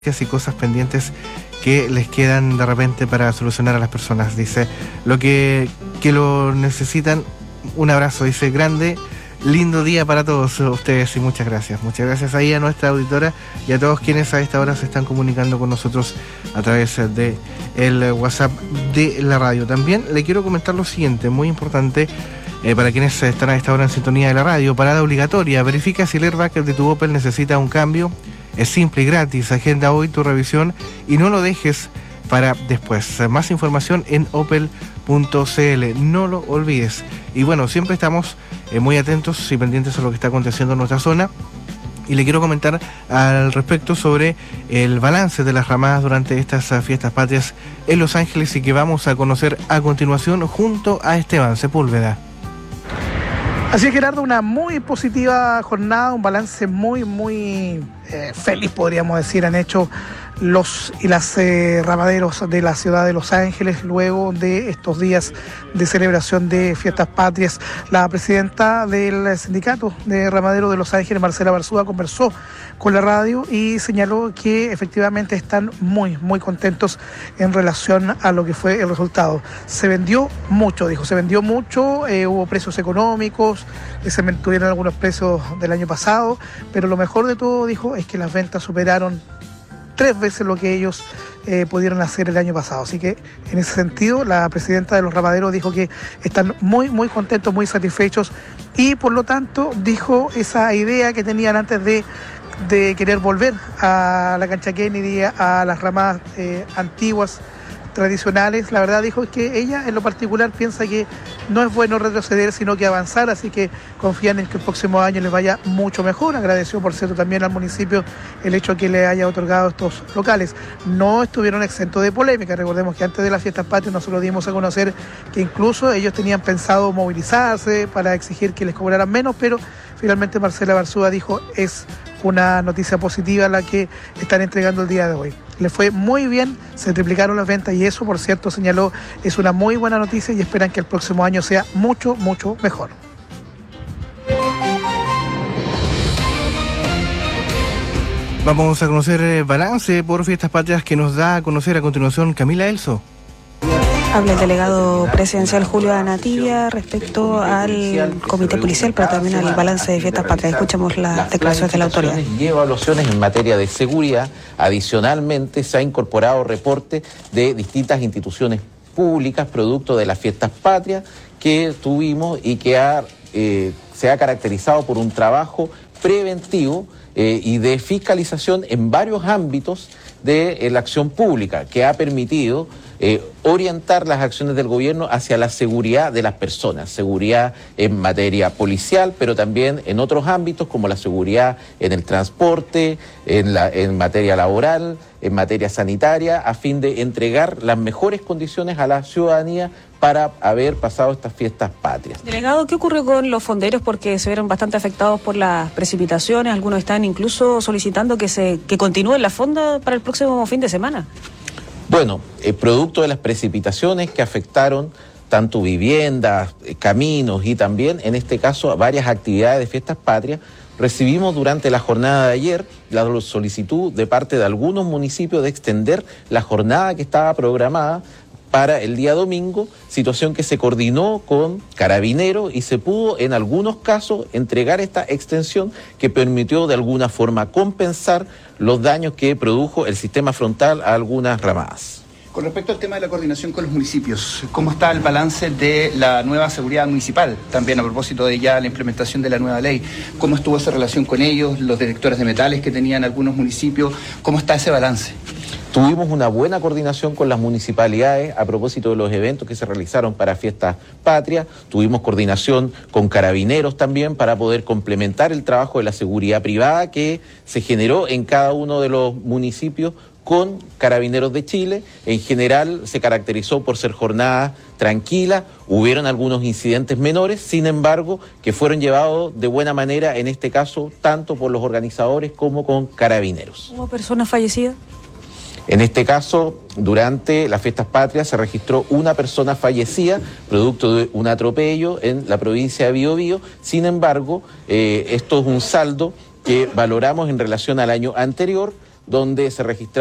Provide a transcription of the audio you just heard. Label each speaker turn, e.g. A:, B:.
A: y cosas pendientes que les quedan de repente para solucionar a las personas. Dice, lo que lo necesitan, un abrazo, dice, grande, lindo día para todos ustedes y muchas gracias. Muchas gracias ahí a nuestra auditora y a todos quienes a esta hora se están comunicando con nosotros a través de el WhatsApp de la radio. También le quiero comentar lo siguiente, muy importante, para quienes están a esta hora en sintonía de la radio, parada obligatoria, verifica si el airbag de tu Opel necesita un cambio. Es simple y gratis, agenda hoy tu revisión y no lo dejes para después. Más información en opel.cl, no lo olvides. Y bueno, siempre estamos muy atentos y pendientes a lo que está aconteciendo en nuestra zona. Y le quiero comentar al respecto sobre el balance de las ramadas durante estas fiestas patrias en Los Ángeles y que vamos a conocer a continuación junto a Esteban Sepúlveda.
B: Así es, Gerardo, una muy positiva jornada, un balance muy feliz, podríamos decir, han hecho los y las ramaderos de la ciudad de Los Ángeles luego de estos días de celebración de fiestas patrias. La presidenta del sindicato de ramaderos de Los Ángeles, Marcela Barzúa, conversó con la radio y señaló que efectivamente están muy contentos en relación a lo que fue el resultado. Se vendió mucho, dijo, hubo precios económicos, se mantuvieron algunos precios del año pasado, pero lo mejor de todo, dijo, es que las ventas superaron 3 veces lo que ellos pudieron hacer el año pasado. Así que en ese sentido la presidenta de los ramaderos dijo que están muy contentos, muy satisfechos y por lo tanto dijo esa idea que tenían antes de querer volver a la cancha Kennedy, a las ramadas antiguas, tradicionales. La verdad, dijo, es que ella en lo particular piensa que no es bueno retroceder, sino que avanzar, así que confían en que el próximo año les vaya mucho mejor. Agradeció, por cierto, también al municipio el hecho que le haya otorgado estos locales. No estuvieron exentos de polémica. Recordemos que antes de las fiestas patrias nosotros dimos a conocer que incluso ellos tenían pensado movilizarse para exigir que les cobraran menos, pero finalmente Marcela Barzúa dijo, es una noticia positiva la que están entregando el día de hoy. Le fue muy bien, se triplicaron las ventas y eso, por cierto, señaló, es una muy buena noticia y esperan que el próximo año sea mucho mejor.
A: Vamos a conocer balance por fiestas patrias que nos da a conocer a continuación Camila Elso.
C: Habla el delegado presidencial Julio Anatilla respecto al comité policial, pero también al balance de fiestas patrias. Escuchemos las declaraciones de la autoridad.
D: Y evaluaciones en materia de seguridad. Adicionalmente, se ha incorporado reporte de distintas instituciones públicas, producto de las fiestas patrias que tuvimos y que se ha caracterizado por un trabajo preventivo y de fiscalización en varios ámbitos de la acción pública, que ha permitido orientar las acciones del gobierno hacia la seguridad de las personas, seguridad en materia policial, pero también en otros ámbitos como la seguridad en el transporte, en materia laboral, en materia sanitaria, a fin de entregar las mejores condiciones a la ciudadanía para haber pasado estas fiestas patrias.
C: Delegado, ¿qué ocurrió con los fonderos? Porque se vieron bastante afectados por las precipitaciones, algunos están incluso solicitando que continúe la fonda para el próximo fin de semana.
D: Bueno, producto de las precipitaciones que afectaron tanto viviendas, caminos y también, en este caso, varias actividades de fiestas patrias, recibimos durante la jornada de ayer la solicitud de parte de algunos municipios de extender la jornada que estaba programada para el día domingo, situación que se coordinó con Carabineros y se pudo en algunos casos entregar esta extensión que permitió de alguna forma compensar los daños que produjo el sistema frontal a algunas ramadas.
E: Con respecto al tema de la coordinación con los municipios, ¿cómo está el balance de la nueva seguridad municipal? También a propósito de ya la implementación de la nueva ley, ¿cómo estuvo esa relación con ellos, los directores de metales que tenían algunos municipios? ¿Cómo está ese balance?
D: Tuvimos una buena coordinación con las municipalidades a propósito de los eventos que se realizaron para Fiestas Patrias. Tuvimos coordinación con Carabineros también para poder complementar el trabajo de la seguridad privada que se generó en cada uno de los municipios con Carabineros de Chile. En general se caracterizó por ser jornadas tranquilas, hubieron algunos incidentes menores, sin embargo, que fueron llevados de buena manera, en este caso, tanto por los organizadores como con Carabineros.
C: ¿Hubo personas fallecidas?
D: En este caso, durante las fiestas patrias se registró una persona fallecida producto de un atropello en la provincia de Biobío. Sin embargo, esto es un saldo que valoramos en relación al año anterior, donde se registraron